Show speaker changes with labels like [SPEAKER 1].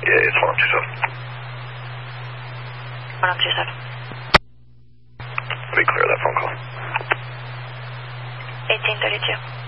[SPEAKER 1] Yeah, it's 1027.
[SPEAKER 2] 1027.
[SPEAKER 1] Let me clear that phone call.
[SPEAKER 2] 1832.